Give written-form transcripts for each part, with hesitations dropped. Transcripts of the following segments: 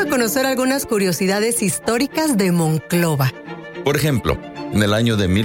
a conocer algunas curiosidades históricas de Monclova. Por ejemplo, en el año de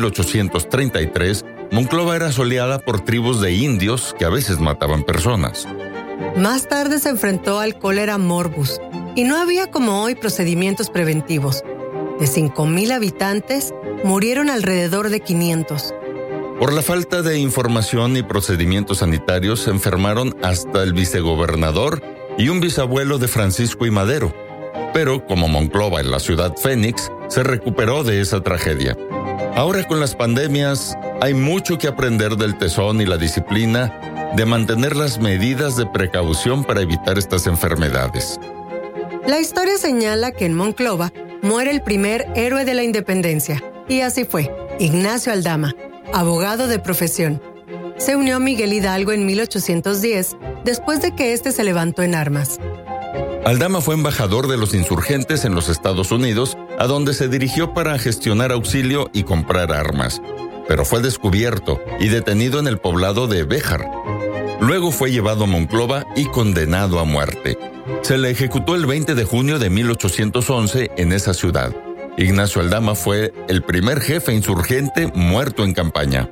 1833, Monclova era asoleada por tribus de indios que a veces mataban personas. Más tarde se enfrentó al cólera morbus y no había como hoy procedimientos preventivos. De 5,000 habitantes, murieron alrededor de 500. Por la falta de información y procedimientos sanitarios, se enfermaron hasta el vicegobernador y un bisabuelo de Francisco I. Madero. Pero como Monclova es la ciudad Fénix, se recuperó de esa tragedia. Ahora con las pandemias, hay mucho que aprender del tesón y la disciplina de mantener las medidas de precaución para evitar estas enfermedades. La historia señala que en Monclova muere el primer héroe de la independencia, y así fue, Ignacio Aldama, abogado de profesión. Se unió a Miguel Hidalgo en 1810, después de que éste se levantó en armas. Aldama fue embajador de los insurgentes en los Estados Unidos, a donde se dirigió para gestionar auxilio y comprar armas, pero fue descubierto y detenido en el poblado de Béjar. Luego fue llevado a Monclova y condenado a muerte. Se le ejecutó el 20 de junio de 1811 en esa ciudad. Ignacio Aldama fue el primer jefe insurgente muerto en campaña.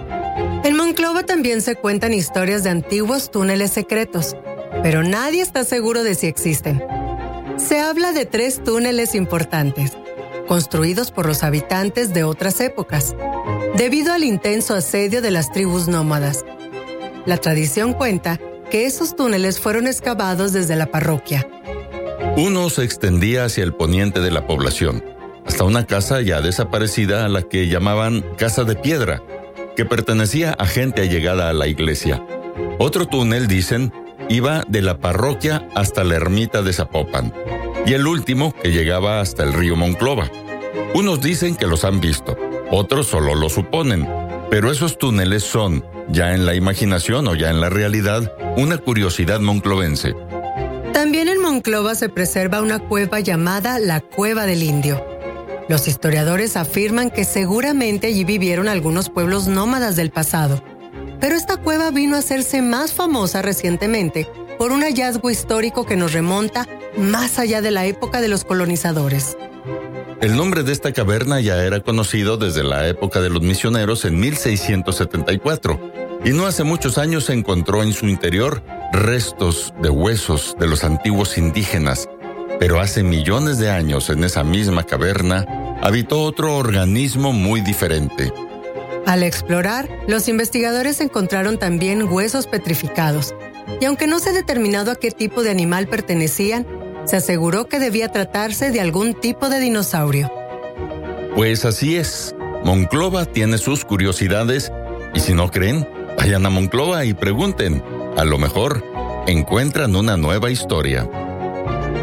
En Monclova también se cuentan historias de antiguos túneles secretos, pero nadie está seguro de si existen. Se habla de 3 túneles importantes, construidos por los habitantes de otras épocas, debido al intenso asedio de las tribus nómadas. La tradición cuenta que esos túneles fueron excavados desde la parroquia. Uno se extendía hacia el poniente de la población, hasta una casa ya desaparecida a la que llamaban Casa de Piedra, que pertenecía a gente allegada a la iglesia. Otro túnel, dicen, iba de la parroquia hasta la ermita de Zapopan, y el último que llegaba hasta el río Monclova. Unos dicen que los han visto, otros solo lo suponen, pero esos túneles son, ya en la imaginación o ya en la realidad, una curiosidad monclovense. También en Monclova se preserva una cueva llamada la Cueva del Indio. Los historiadores afirman que seguramente allí vivieron algunos pueblos nómadas del pasado, pero esta cueva vino a hacerse más famosa recientemente por un hallazgo histórico que nos remonta más allá de la época de los colonizadores. El nombre de esta caverna ya era conocido desde la época de los misioneros en 1674, y no hace muchos años se encontró en su interior restos de huesos de los antiguos indígenas. Pero hace millones de años en esa misma caverna habitó otro organismo muy diferente. Al explorar, los investigadores encontraron también huesos petrificados, y aunque no se ha determinado a qué tipo de animal pertenecían, se aseguró que debía tratarse de algún tipo de dinosaurio. Pues así es, Monclova tiene sus curiosidades, y si no creen, vayan a Monclova y pregunten. A lo mejor encuentran una nueva historia.